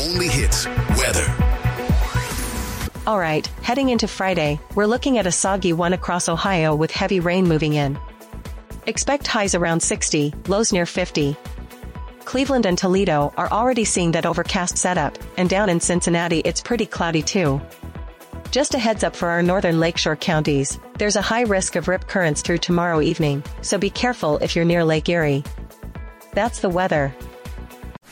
only hits, weather. All right, heading into Friday, we're looking at a soggy one across Ohio with heavy rain moving in. Expect highs around 60, lows near 50. Cleveland and Toledo are already seeing that overcast setup, and down in Cincinnati it's pretty cloudy too. Just a heads up for our northern lakeshore counties, there's a high risk of rip currents through tomorrow evening, so be careful if you're near Lake Erie. That's the weather.